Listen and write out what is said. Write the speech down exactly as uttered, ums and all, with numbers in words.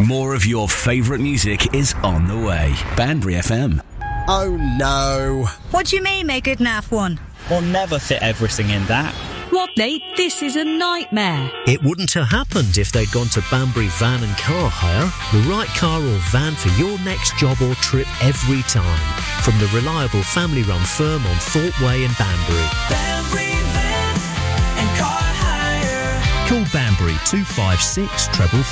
More of your favourite music is on the way. Banbury F M. Oh no. What do you mean, make good naff one? We'll never fit everything in that. Rodney, this is a nightmare. It wouldn't have happened if they'd gone to Banbury Van and Car Hire. The right car or van for your next job or trip every time. From the reliable family-run firm on Thorpe Way in Banbury. Banbury Van and Car Hire. Call Banbury two five six, treble